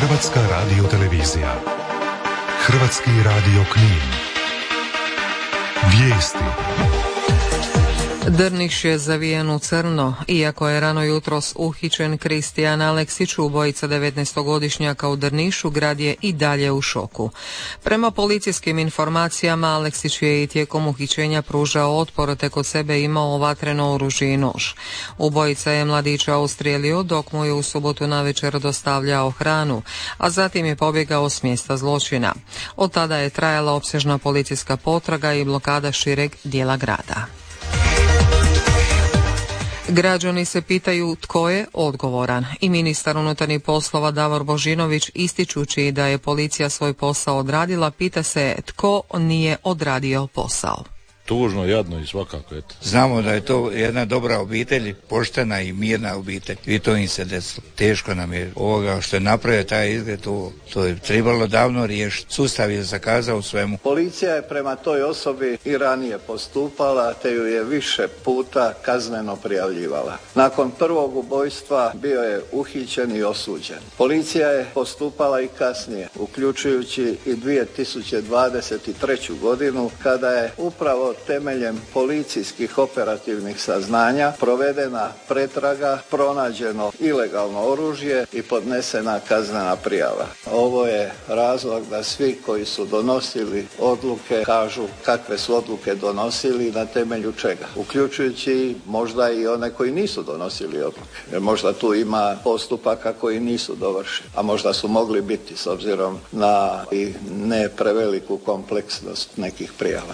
Hrvatska radiotelevizija. Hrvatski radio Knin. Vijesti. Drniš je zavijen u crno, iako je rano jutros uhićen Kristijan Aleksić, ubojica 19-godišnjaka u Drnišu, grad je i dalje u šoku. Prema policijskim informacijama, Aleksić je i tijekom uhićenja pružao otpor, te kod sebe imao vatreno oružje i nož. Ubojica je mladića ustrijelio dok mu je u subotu navečer dostavljao hranu, a zatim je pobjegao s mjesta zločina. Od tada je trajala opsežna policijska potraga i blokada šireg dijela grada. Građani se pitaju tko je odgovoran i ministar unutarnjih poslova Davor Božinović, ističući da je policija svoj posao odradila, pita se tko nije odradio posao. Tužno, jadno i svakako, eto. Znamo da je to jedna dobra obitelj, poštena i mirna obitelj i to im se desilo. Teško nam je ovoga što je napravio taj izgled, to je trebalo davno riješiti. Sustav je zakazao svemu. Policija je prema toj osobi i ranije postupala, te ju je više puta kazneno prijavljivala. Nakon prvog ubojstva bio je uhićen i osuđen. Policija je postupala i kasnije, uključujući i 2023. godinu, kada je upravo temeljem policijskih operativnih saznanja provedena pretraga, pronađeno ilegalno oružje i podnesena kaznena prijava. Ovo je razlog da svi koji su donosili odluke kažu kakve su odluke donosili i na temelju čega, uključujući možda i one koji nisu donosili odluke. Jer možda tu ima postupaka koji nisu dovršeni, a možda su mogli biti s obzirom na i ne preveliku kompleksnost nekih prijava.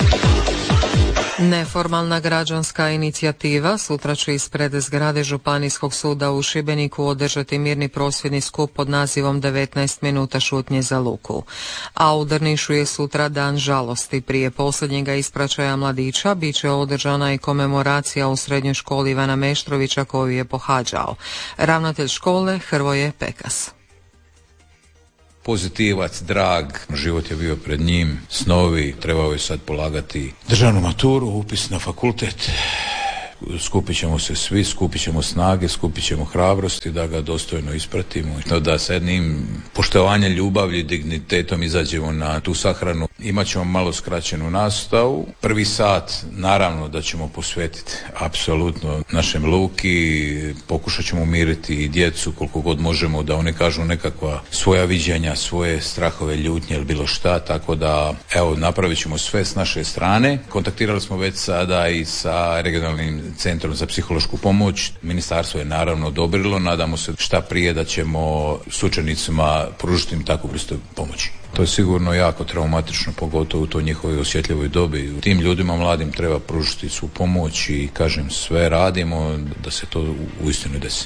Neformalna građanska inicijativa sutra će ispred zgrade Županijskog suda u Šibeniku održati mirni prosvjedni skup pod nazivom 19 minuta šutnje za Luku. A u Drnišu je sutra dan žalosti. Prije posljednjega ispraćaja mladića bit će održana i komemoracija u srednjoj školi Ivana Meštrovića koju je pohađao. Ravnatelj škole Hrvoje Pekas. Pozitivac, drag, život je bio pred njim, snovi, trebao je sad polagati državnu maturu, upis na fakultet. Skupit ćemo se svi, skupit ćemo snage, skupit ćemo hrabrosti da ga dostojno ispratimo, da sa jednim poštovanjem, ljubavlju, dignitetom izađemo na tu sahranu. Imat ćemo malo skraćenu nastavu. Prvi sat naravno da ćemo posvetiti apsolutno našem Luki, pokušat ćemo umiriti i djecu koliko god možemo da oni kažu nekakva svoja viđenja, svoje strahove, ljutnje ili bilo šta, tako da evo napravit ćemo sve s naše strane. Kontaktirali smo već sada i sa regionalnim centrom za psihološku pomoć. Ministarstvo je naravno odobrilo, nadamo se šta prije da ćemo s učenicima pružiti im takvu vrstu pomoći. To je sigurno jako traumatično, pogotovo u toj njihovoj osjetljivoj dobi. Tim ljudima mladim treba pružiti svu pomoć i kažem sve radimo da se to uistinu desi.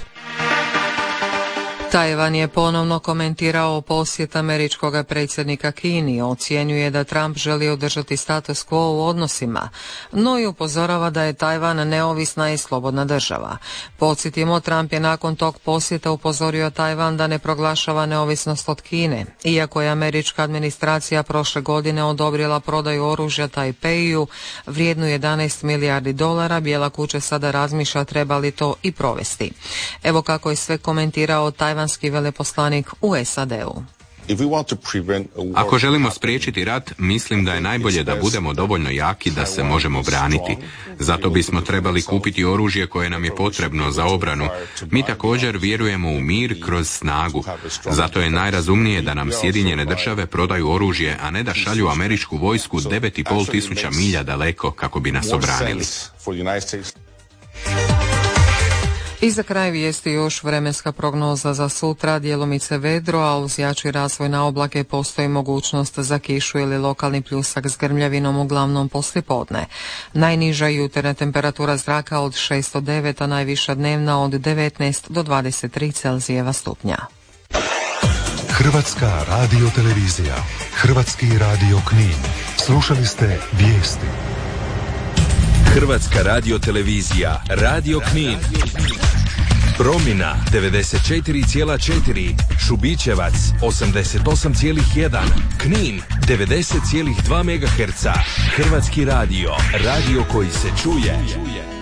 Tajvan je ponovno komentirao posjet američkog predsjednika Kini, ocjenjuje da Trump želi održati status quo u odnosima, no i upozorava da je Tajvan neovisna i slobodna država. Podsjetimo, Trump je nakon tog posjeta upozorio Tajvan da ne proglašava neovisnost od Kine. Iako je američka administracija prošle godine odobrila prodaju oružja Tajpeju vrijednu $11 milijardi, Bijela kuća sada razmišlja treba li to i provesti. Evo kako je sve komentirao tajvanski veleposlanik u SAD-u. Ako želimo spriječiti rat, mislim da je najbolje da budemo dovoljno jaki da se možemo braniti. Zato bismo trebali kupiti oružje koje nam je potrebno za obranu. Mi također vjerujemo u mir kroz snagu. Zato je najrazumnije da nam Sjedinjene države prodaju oružje, a ne da šalju američku vojsku 9.500 milja daleko kako bi nas obranili. I za kraj vijesti još vremenska prognoza za sutra, djelomice vedro, a uz jači razvoj na oblake postoji mogućnost za kišu ili lokalni pljusak s grmljavinom uglavnom poslijepodne. Najniža jutarnja temperatura zraka od 6 do 9, a najviša dnevna od 19 do 23 Celzijeva stupnja. Hrvatska radiotelevizija, Hrvatski radio Knin. Slušali ste vijesti. Hrvatska radiotelevizija, Radio Knin. Promina 94,4, Šubićevac 88,1, Knin 90,2 MHz. Hrvatski radio, radio koji se čuje.